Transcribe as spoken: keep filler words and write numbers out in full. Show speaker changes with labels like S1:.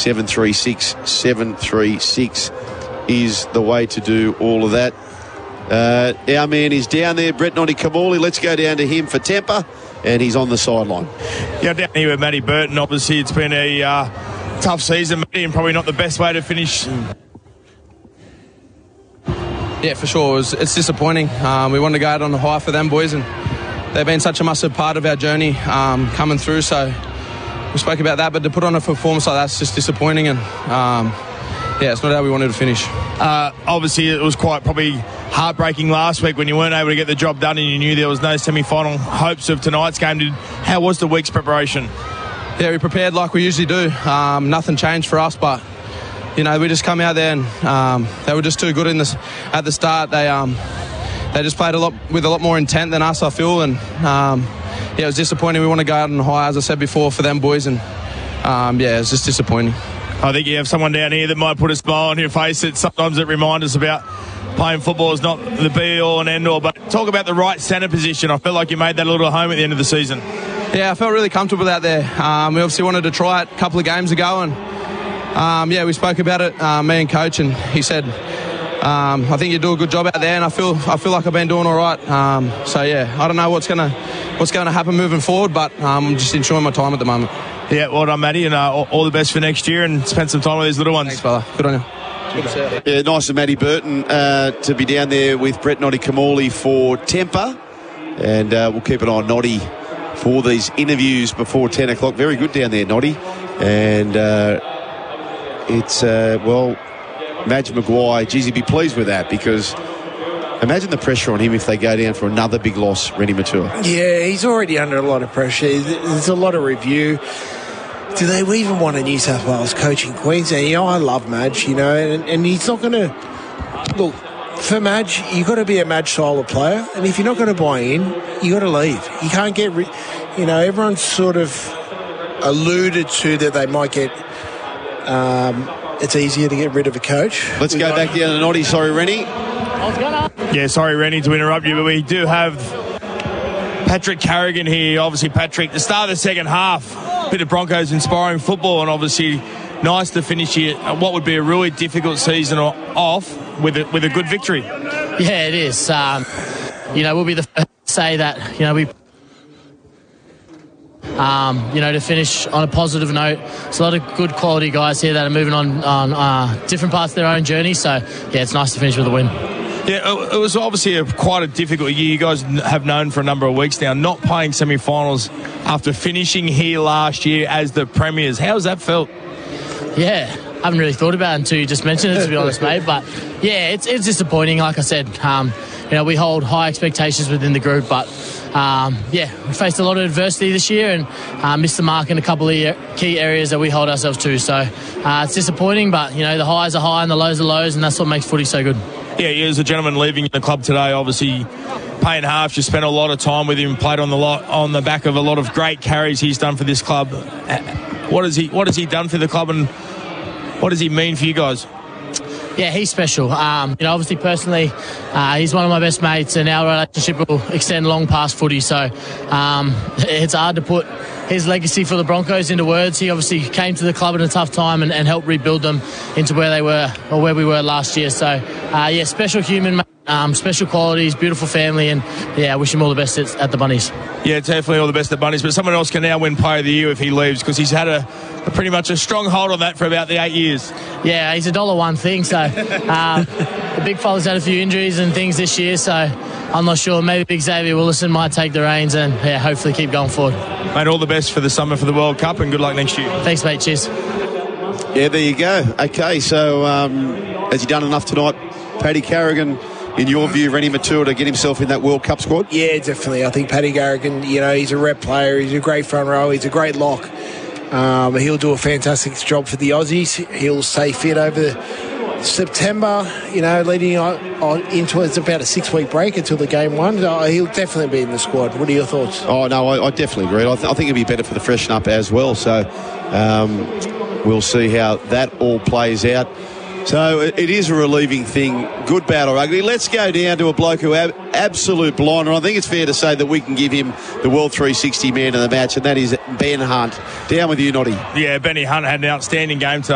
S1: seven three six, seven three six is the way to do all of that. Uh, our man is down there, Brett Notty-Kamali. Let's go down to him for temper, and he's on the sideline.
S2: Yeah, down here with Matty Burton. Obviously, it's been a uh, tough season, Matty, and probably not the best way to finish.
S3: Yeah, for sure. It was, it's disappointing. Um, we wanted to go out on a high for them boys, and they've been such a massive part of our journey um, coming through. So we spoke about that, but to put on a performance like that's just disappointing, and um, yeah, it's not how we wanted to finish.
S2: Uh, obviously, it was quite probably heartbreaking last week when you weren't able to get the job done and you knew there was no semi-final hopes of tonight's game. Did, how was the week's preparation?
S3: Yeah, we prepared like we usually do. Um, nothing changed for us, but you know, we just come out there and um, they were just too good in this at the start. They um, they just played a lot with a lot more intent than us, I feel, and um, yeah, it was disappointing. We want to go out on high, as I said before, for them boys, and um, yeah, it's just disappointing.
S2: I think you have someone down here that might put a smile on your face. That sometimes it reminds us about playing football is not the be-all and end-all. But talk about the right centre position. I felt like you made that a little home at the end of the season.
S3: Yeah, I felt really comfortable out there. Um, we obviously wanted to try it a couple of games ago, and um, yeah, we spoke about it, uh, me and coach, and he said, um, I think you do a good job out there, and I feel I feel like I've been doing all right. Um, so yeah, I don't know what's gonna what's going to happen moving forward, but um, I'm just enjoying my time at the moment.
S2: Yeah, well done, Matty, and uh, all, all the best for next year, and spend some time with these little ones.
S3: Thanks, brother. Good on you.
S1: Yeah, nice of Matty Burton uh, to be down there with Brett Notty-Kamali for temper, and uh, we'll keep an eye on Notty for these interviews before ten o'clock. Very good down there, Notty, and uh, it's uh, well, Madge Maguire, geez, he'd be pleased with that, because imagine the pressure on him if they go down for another big loss, Rennie Matua.
S4: Yeah, he's already under a lot of pressure. There's a lot of review. Do they even want a New South Wales coach in Queensland? You know, I love Madge, you know, and, and he's not going to... Look, for Madge, you've got to be a Madge style of player, and if you're not going to buy in, you've got to leave. You can't get... Ri- you know, everyone's sort of alluded to that they might get... Um, it's easier to get rid of a coach.
S1: Let's go back down to Notty. Sorry, Rennie.
S5: I was gonna.
S2: Yeah, sorry, Rennie, to interrupt you, but we do have Patrick Carrigan here. Obviously, Patrick, the start of the second half, a bit of Broncos inspiring football, and obviously nice to finish here what would be a really difficult season off with a, with a good victory.
S5: Yeah, it is. Um, you know, we'll be the first to say that, you know, we... Um, you know, to finish on a positive note. There's a lot of good quality guys here that are moving on on uh, different parts of their own journey. So, yeah, it's nice to finish with a win.
S2: Yeah, it was obviously a, quite a difficult year. You guys have known for a number of weeks now, not playing semi-finals after finishing here last year as the premiers. How's that felt?
S5: Yeah, I haven't really thought about it until you just mentioned it, to be honest, mate. But, yeah, it's it's disappointing. Like I said, um, you know, we hold high expectations within the group, but... Um, yeah, we faced a lot of adversity this year and uh, missed the mark in a couple of key areas that we hold ourselves to. So uh, it's disappointing, but, you know, the highs are high and the lows are lows, and that's what makes footy so good.
S2: Yeah, he is a gentleman leaving the club today. Obviously, Payne Half, you spent a lot of time with him, played on the lot on the back of a lot of great carries he's done for this club. What has he What has he done for the club, and what does he mean for you guys?
S5: Yeah, he's special. Um, you know, obviously, personally, uh, he's one of my best mates, and our relationship will extend long past footy. So um, it's hard to put his legacy for the Broncos into words. He obviously came to the club at a tough time and, and helped rebuild them into where they were or where we were last year. So, uh, yeah, special human, um, special qualities, beautiful family, and yeah, I wish him all the best at, at the Bunnies.
S2: Yeah, definitely all the best at Bunnies. But someone else can now win Player of the Year if he leaves, because he's had a, a pretty much a strong hold on that for about the eight years.
S5: Yeah, he's a dollar one thing. So uh, the big fella's had a few injuries and things this year. So I'm not sure. Maybe Big Xavier Willison might take the reins and yeah, hopefully keep going forward.
S2: Mate, all the best for the summer for the World Cup, and good luck next year.
S5: Thanks, mate. Cheers.
S1: Yeah, there you go. Okay, so um, has he done enough tonight, Paddy Carrigan, in your view, Rennie Matua, to get himself in that World Cup squad?
S4: Yeah, definitely. I think Paddy Carrigan, you know, he's a rep player. He's a great front row. He's a great lock. Um, he'll do a fantastic job for the Aussies. He'll stay fit over September, you know, leading on, on into it's about a six-week break until the game one. Uh, he'll definitely be in the squad. What are your thoughts?
S1: Oh, no, I, I definitely agree. I, th- I think it'd be better for the freshen up as well. So um, we'll see how that all plays out. So it, it is a relieving thing, good, bad or ugly. Let's go down to a bloke who ab- absolute blinder. I think it's fair to say that we can give him the World three sixty man of the match, and that is Ben Hunt. Down with you, Notty.
S2: Yeah, Benny Hunt had an outstanding game today.